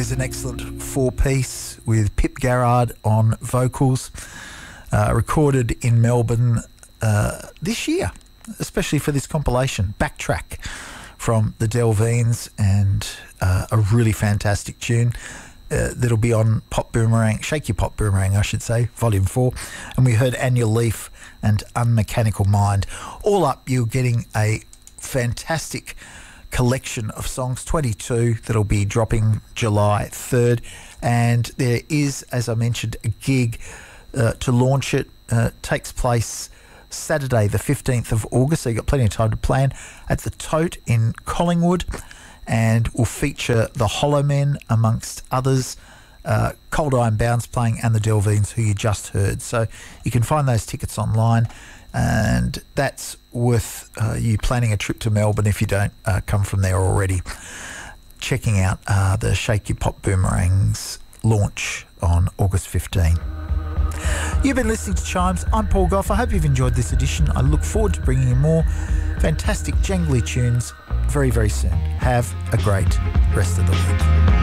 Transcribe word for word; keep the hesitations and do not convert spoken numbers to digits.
is an excellent four-piece with Pip Garrard on vocals, uh, recorded in Melbourne uh, this year, especially for this compilation, Backtrack from the Delveens, and uh, a really fantastic tune uh, that'll be on Pop Boomerang, Shake Your Pop Boomerang, I should say, Volume four. And we heard Annual Leaf and Unmechanical Mind. All up, you're getting a fantastic collection of songs, twenty-two, that'll be dropping July third. And there is, as I mentioned, a gig uh, to launch it. Uh, takes place Saturday the fifteenth of August, so you've got plenty of time to plan, at the Tote in Collingwood, and will feature the Hollow Men amongst others, uh, Cold Iron Bounce playing, and the Delveens, who you just heard. So you can find those tickets online, and that's worth uh, you planning a trip to Melbourne if you don't uh, come from there already. Checking out uh, the Shake Your Pop Boomerangs launch on August fifteenth. You've been listening to Chimes. I'm Paul Gough. I hope you've enjoyed this edition. I look forward to bringing you more fantastic jangly tunes very, very soon. Have a great rest of the week.